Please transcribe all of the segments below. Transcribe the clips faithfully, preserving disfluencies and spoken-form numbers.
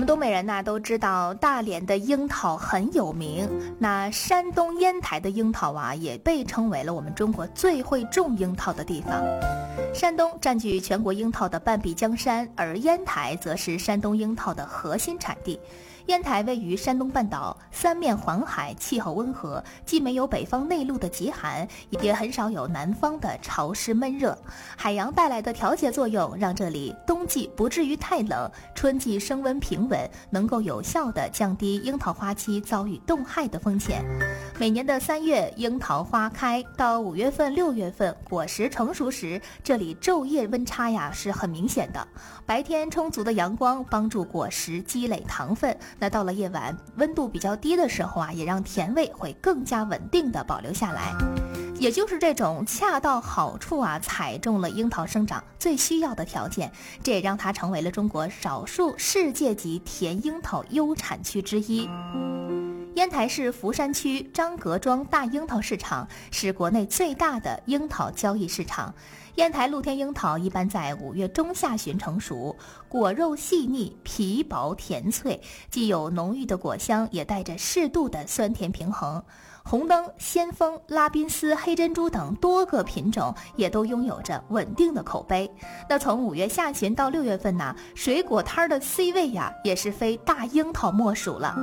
们东北人呢都知道大连的樱桃很有名，那山东烟台的樱桃啊也被称为了我们中国最会种樱桃的地方。山东占据全国樱桃的半壁江山，而烟台则是山东樱桃的核心产地。烟台位于山东半岛，三面环海，气候温和，既没有北方内陆的极寒，也很少有南方的潮湿闷热。海洋带来的调节作用，让这里冬季不至于太冷，春季升温平稳，能够有效地降低樱桃花期遭遇冻害的风险。每年的三月，樱桃花开，到五月份、六月份，果实成熟时，这里昼夜温差呀是很明显的。白天充足的阳光帮助果实积累糖分，那到了夜晚，温度比较低的时候啊，也让甜味会更加稳定的保留下来。也就是这种恰到好处啊，踩中了樱桃生长最需要的条件，这也让它成为了中国少数世界级甜樱桃优产区之一。烟台市福山区张阁庄大樱桃市场是国内最大的樱桃交易市场。烟台露天樱桃一般在五月中下旬成熟，果肉细腻，皮薄甜脆，既有浓郁的果香，也带着适度的酸甜平衡。红灯、先锋、拉宾斯、黑珍珠等多个品种也都拥有着稳定的口碑。那从五月下旬到六月份呢，水果摊的 C 位呀，也是非大樱桃莫属了。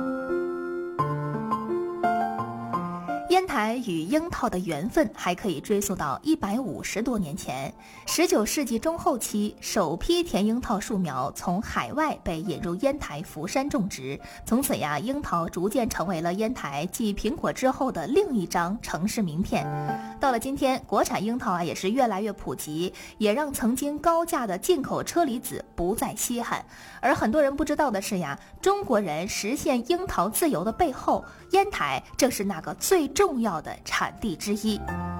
烟台与樱桃的缘分还可以追溯到一百五十多年前，十九世纪中后期，首批甜樱桃树苗从海外被引入烟台福山种植，从此呀，樱桃逐渐成为了烟台继苹果之后的另一张城市名片。到了今天，国产樱桃啊也是越来越普及，也让曾经高价的进口车厘子不再稀罕。而很多人不知道的是呀，中国人实现樱桃自由的背后，烟台正是那个最重要的产地之一。